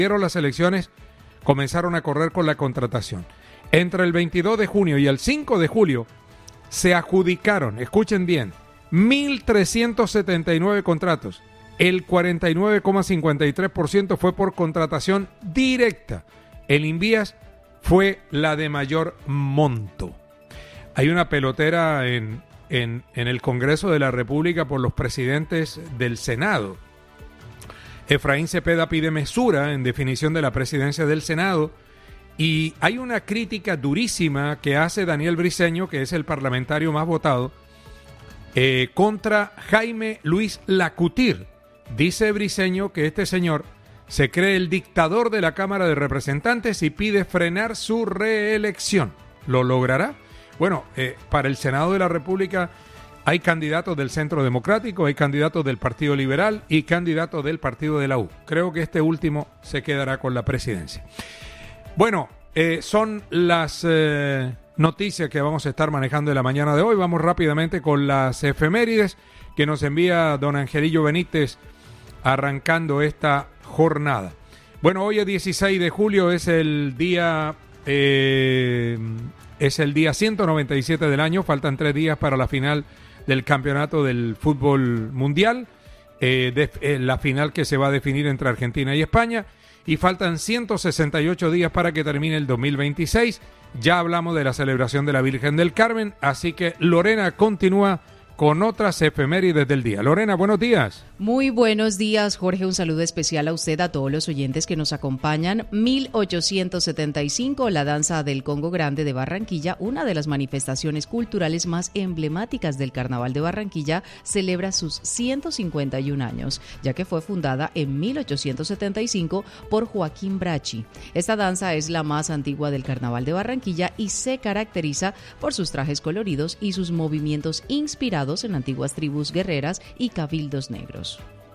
las elecciones, comenzaron a correr con la contratación. Entre el 22 de junio y el 5 de julio se adjudicaron, escuchen bien, 1.379 contratos. El 49,53% fue por contratación directa. El Invías fue la de mayor monto. Hay una pelotera en el Congreso de la República por los presidentes del Senado. Efraín Cepeda pide mesura en definición de la presidencia del Senado y hay una crítica durísima que hace Daniel Briceño, que es el parlamentario más votado, contra Jaime Luis Lacutir. Dice Briceño que este señor se cree el dictador de la Cámara de Representantes y pide frenar su reelección. ¿Lo logrará? Bueno, para el Senado de la República hay candidatos del Centro Democrático, hay candidatos del Partido Liberal y candidatos del Partido de la U. Creo que este último se quedará con la presidencia. Bueno, son las noticias que vamos a estar manejando en la mañana de hoy. Vamos rápidamente con las efemérides que nos envía don Angelillo Benítez arrancando esta jornada. Bueno, hoy es 16 de julio, es el día 197 del año. Faltan 3 días para la final del campeonato del fútbol mundial, la final que se va a definir entre Argentina y España, y faltan 168 días para que termine el 2026. Ya hablamos de la celebración de la Virgen del Carmen, así que Lorena continúa con otras efemérides del día. Lorena, buenos días. Muy buenos días, Jorge. Un saludo especial a usted, a todos los oyentes que nos acompañan. 1875, la danza del Congo Grande de Barranquilla, una de las manifestaciones culturales más emblemáticas del Carnaval de Barranquilla, celebra sus 151 años, ya que fue fundada en 1875 por Joaquín Brachi. Esta danza es la más antigua del Carnaval de Barranquilla y se caracteriza por sus trajes coloridos y sus movimientos inspirados en antiguas tribus guerreras y cabildos negros.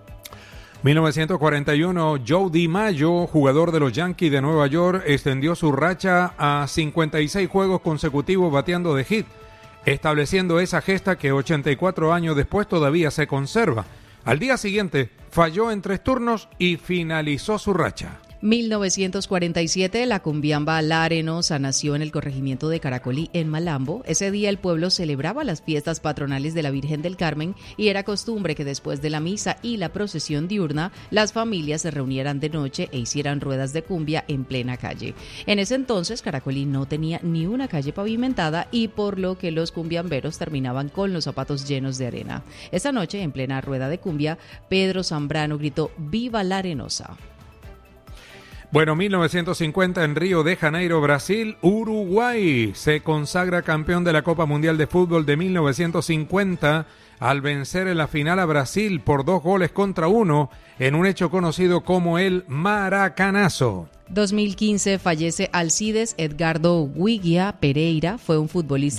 1941, Joe DiMaggio, jugador de los Yankees de Nueva York, extendió su racha a 56 juegos consecutivos bateando de hit, estableciendo esa gesta que 84 años después todavía se conserva. Al día siguiente, falló en 3 turnos y finalizó su racha. 1947, la cumbiamba La Arenosa nació en el corregimiento de Caracolí, en Malambo. Ese día el pueblo celebraba las fiestas patronales de la Virgen del Carmen y era costumbre que después de la misa y la procesión diurna, las familias se reunieran de noche e hicieran ruedas de cumbia en plena calle. En ese entonces, Caracolí no tenía ni una calle pavimentada y por lo que los cumbiamberos terminaban con los zapatos llenos de arena. Esa noche, en plena rueda de cumbia, Pedro Zambrano gritó «¡Viva la Arenosa!». Bueno, 1950 en Río de Janeiro, Brasil, Uruguay se consagra campeón de la Copa Mundial de Fútbol de 1950 al vencer en la final a Brasil por 2-1 en un hecho conocido como el Maracanazo. 2015 fallece Alcides Edgardo Guigia Pereira, fue un futbolista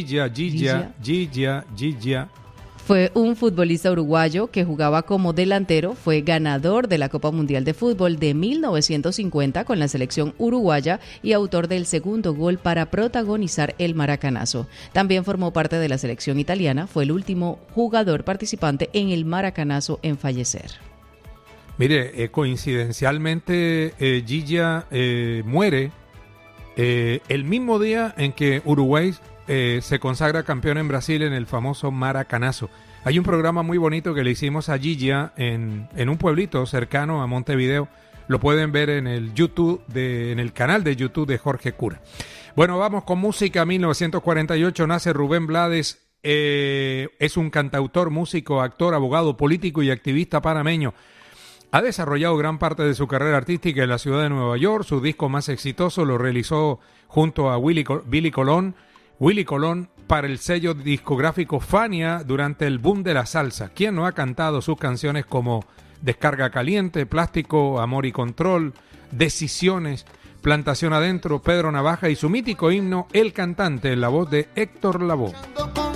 Fue un futbolista uruguayo que jugaba como delantero, fue ganador de la Copa Mundial de Fútbol de 1950 con la selección uruguaya y autor del segundo gol para protagonizar el Maracanazo. También formó parte de la selección italiana, fue el último jugador participante en el Maracanazo en fallecer. Mire, coincidencialmente Guilla muere el mismo día en que Uruguay se consagra campeón en Brasil en el famoso Maracanazo. Hay un programa muy bonito que le hicimos a Gilla en un pueblito cercano a Montevideo. Lo pueden ver en el YouTube en el canal de YouTube de Jorge Cura. Bueno, vamos con música. 1948 nace Rubén Blades. Es un cantautor, músico, actor, abogado, político y activista panameño. Ha desarrollado gran parte de su carrera artística en la ciudad de Nueva York. Su disco más exitoso lo realizó junto a Willy Colón para el sello discográfico Fania durante el boom de la salsa. ¿Quién no ha cantado sus canciones como Descarga Caliente, Plástico, Amor y Control, Decisiones, Plantación Adentro, Pedro Navaja y su mítico himno El Cantante en la voz de Héctor Lavoe?